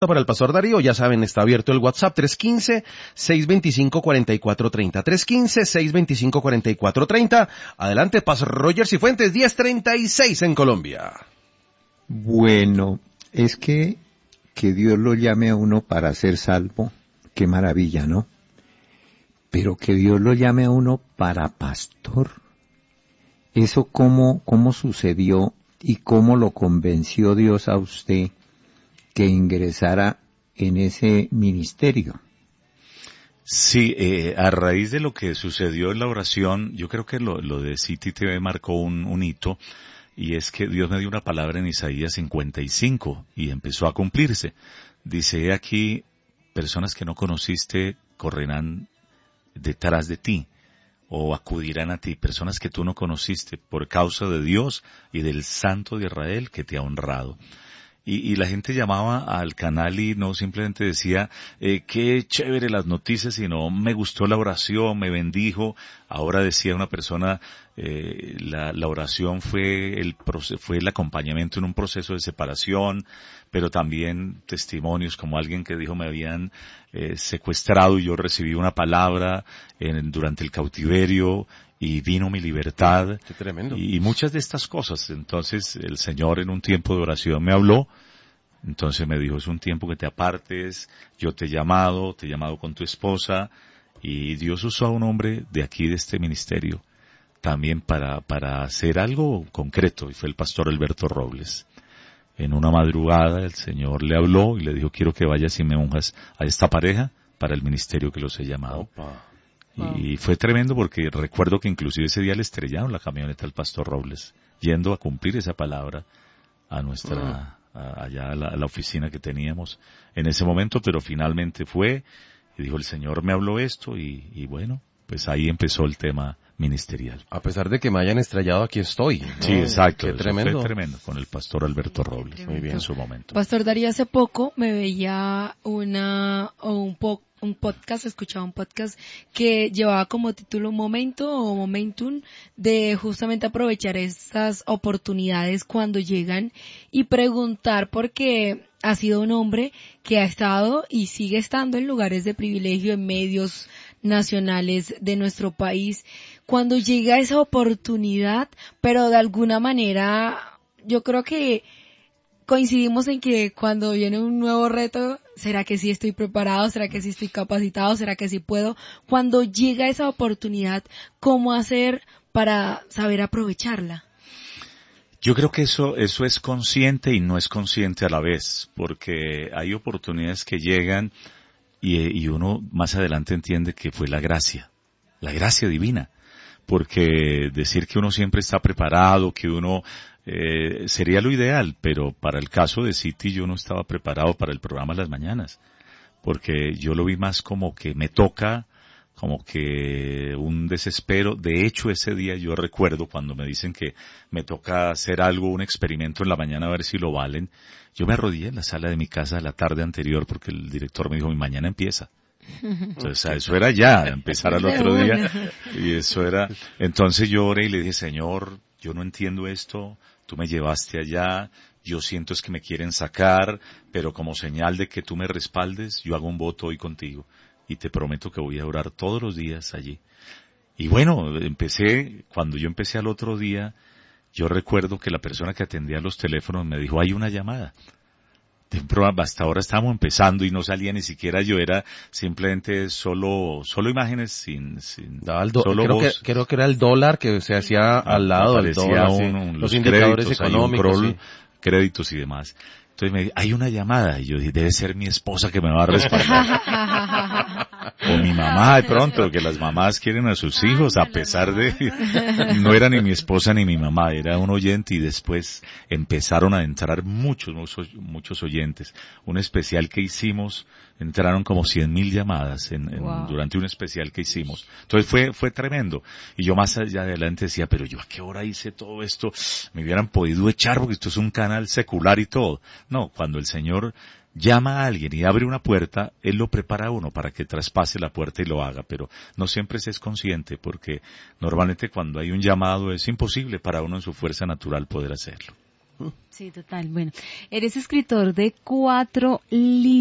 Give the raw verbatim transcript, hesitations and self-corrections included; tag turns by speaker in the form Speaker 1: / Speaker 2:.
Speaker 1: Para el Pastor Darío, ya saben, está abierto el WhatsApp tres uno cinco, seis dos cinco, cuatro cuatro tres cero. tres uno cinco, seis dos cinco, cuatro cuatro tres cero. Adelante, Pastor Roger Cifuentes, diez treinta y seis en Colombia.
Speaker 2: Bueno, es que, que Dios lo llame a uno para ser salvo, qué maravilla, ¿no? Pero que Dios lo llame a uno para pastor, ¿eso cómo, cómo sucedió y cómo lo convenció Dios a usted que ingresara en ese ministerio?
Speaker 3: Sí, eh, a raíz de lo que sucedió en la oración, yo creo que lo, lo de City T V marcó un, un hito, y es que Dios me dio una palabra en Isaías cincuenta y cinco y empezó a cumplirse. Dice aquí, personas que no conociste correrán detrás de ti o acudirán a ti, personas que tú no conociste por causa de Dios y del Santo de Israel que te ha honrado. Y, y la gente llamaba al canal y no simplemente decía, eh, qué chévere las noticias, sino me gustó la oración, me bendijo. Ahora decía una persona, eh, la, la oración fue el, fue el acompañamiento en un proceso de separación, pero también testimonios como alguien que dijo me habían eh, secuestrado y yo recibí una palabra en, durante el cautiverio, y vino mi libertad.
Speaker 1: Qué tremendo.
Speaker 3: Y muchas de estas cosas. Entonces el Señor en un tiempo de oración me habló, entonces me dijo, es un tiempo que te apartes, yo te he llamado, te he llamado con tu esposa, y Dios usó a un hombre de aquí, de este ministerio, también para, para hacer algo concreto, y fue el pastor Alberto Robles. En una madrugada el Señor le habló y le dijo, quiero que vayas y me unjas a esta pareja para el ministerio que los he llamado.
Speaker 1: Opa.
Speaker 3: Wow. Y fue tremendo porque recuerdo que inclusive ese día le estrellaron la camioneta al pastor Robles, yendo a cumplir esa palabra a nuestra, uh. a, allá a la, a la oficina que teníamos en ese momento, pero finalmente fue, y dijo, el Señor me habló esto, y, y bueno, pues ahí empezó el tema ministerial.
Speaker 1: A pesar de que me hayan estrellado, aquí estoy, ¿no?
Speaker 3: Sí, exacto.
Speaker 1: Qué tremendo.
Speaker 3: Fue tremendo con el pastor Alberto Robles. Muy bien en su momento.
Speaker 4: Pastor Darío, hace poco me veía una, o un poco, un podcast, escuchaba un podcast que llevaba como título Momento o Momentum, de justamente aprovechar estas oportunidades cuando llegan y preguntar, porque ha sido un hombre que ha estado y sigue estando en lugares de privilegio, en medios nacionales de nuestro país, cuando llega esa oportunidad, pero de alguna manera yo creo que coincidimos en que cuando viene un nuevo reto, ¿será que sí estoy preparado? ¿Será que sí estoy capacitado? ¿Será que sí puedo? Cuando llega esa oportunidad, ¿cómo hacer para saber aprovecharla?
Speaker 3: Yo creo que eso, eso es consciente y no es consciente a la vez, porque hay oportunidades que llegan y, y uno más adelante entiende que fue la gracia, la gracia divina. Porque decir que uno siempre está preparado, que uno eh, sería lo ideal, pero para el caso de City yo no estaba preparado para el programa Las Mañanas, porque yo lo vi más como que me toca, como que un desespero. De hecho, ese día yo recuerdo cuando me dicen que me toca hacer algo, un experimento en la mañana a ver si lo valen, yo me arrodillé en la sala de mi casa la tarde anterior porque el director me dijo, mi mañana empieza. Entonces, eso era ya, empezar al otro día, y eso era, entonces yo oré y le dije, Señor, yo no entiendo esto, tú me llevaste allá, yo siento es que me quieren sacar, pero como señal de que tú me respaldes, yo hago un voto hoy contigo, y te prometo que voy a orar todos los días allí. Y bueno, empecé, cuando yo empecé al otro día, yo recuerdo que la persona que atendía los teléfonos me dijo, hay una llamada. Hasta ahora estábamos empezando y no salía ni siquiera yo, era simplemente solo solo imágenes sin, sin
Speaker 1: do,
Speaker 3: solo
Speaker 1: creo,
Speaker 3: voz.
Speaker 1: Que, creo que era el dólar que se hacía al lado del dólar,
Speaker 3: un, un,
Speaker 1: los,
Speaker 3: los
Speaker 1: indicadores
Speaker 3: créditos,
Speaker 1: económicos,
Speaker 3: un crawl,
Speaker 1: sí.
Speaker 3: créditos y demás. Entonces me dijo, hay una llamada, y yo dije, debe ser mi esposa que me va a respaldar. O mi mamá de pronto, que las mamás quieren a sus hijos, a pesar de, no era ni mi esposa ni mi mamá, era un oyente, y después empezaron a entrar muchos, muchos, muchos oyentes. Un especial que hicimos, entraron como cien mil llamadas en, en, wow. durante un especial que hicimos. Entonces fue, fue tremendo. Y yo más allá adelante decía, pero yo a qué hora hice todo esto, me hubieran podido echar porque esto es un canal secular y todo. No, cuando el Señor llama a alguien y abre una puerta, Él lo prepara a uno para que traspase la puerta y lo haga, pero no siempre se es consciente, porque normalmente cuando hay un llamado es imposible para uno en su fuerza natural poder hacerlo.
Speaker 5: Sí, total. Bueno, eres escritor de cuatro libros.